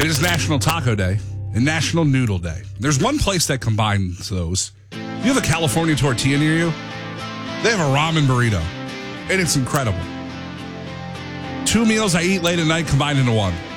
It is National Taco Day and National Noodle Day. There's one place that combines those. If you have a California tortilla near you, they have a ramen burrito, and it's incredible. 2 meals I eat late at night combined into one.